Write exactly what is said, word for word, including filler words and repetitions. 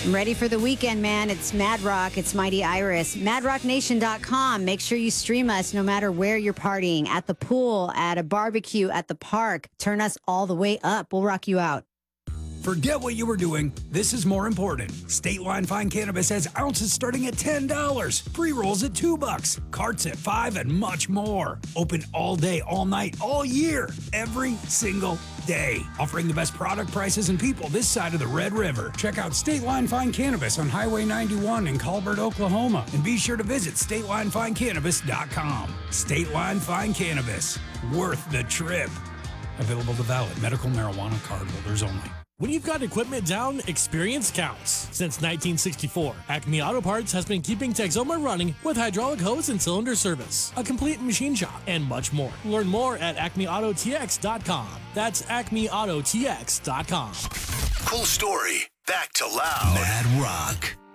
I'm ready for the weekend, man. It's Mad Rock. It's Mighty Iris. mad rock nation dot com. Make sure you stream us no matter where you're partying. At the pool, at a barbecue, at the park. Turn us all the way up. We'll rock you out. Forget what you were doing. This is more important. State Line Fine Cannabis has ounces starting at ten dollars, pre-rolls at two bucks, carts at five, and much more. Open all day, all night, all year, every single day. Offering the best product prices and people this side of the Red River. Check out State Line Fine Cannabis on Highway ninety-one in Colbert, Oklahoma. And be sure to visit state line fine cannabis dot com. State Line Fine Cannabis. Worth the trip. Available to valid medical marijuana card holders only. When you've got equipment down, experience counts. Since nineteen sixty-four, Acme Auto Parts has been keeping Texoma running with hydraulic hose and cylinder service, a complete machine shop, and much more. Learn more at acme auto t x dot com. That's acme auto t x dot com. Cool story. Back to Loud. Mad Rock.